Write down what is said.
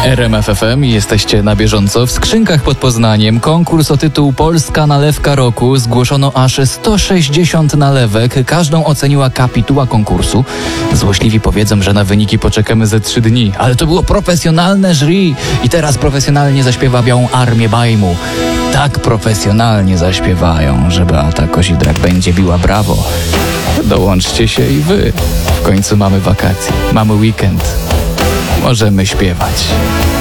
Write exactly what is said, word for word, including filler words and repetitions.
R M F F M i jesteście na bieżąco. W skrzynkach pod Poznaniem konkurs o tytuł Polska Nalewka Roku. Zgłoszono aż sto sześćdziesiąt nalewek. Każdą oceniła kapituła konkursu. Złośliwi powiedzą, że na wyniki poczekamy ze trzy dni. Ale to było profesjonalne jury. I teraz profesjonalnie zaśpiewa Białą Armię Bajmu. Tak profesjonalnie zaśpiewają, że Beata Kozidrak będzie biła brawo. Dołączcie się i wy. W końcu mamy wakacje, mamy weekend. Możemy śpiewać.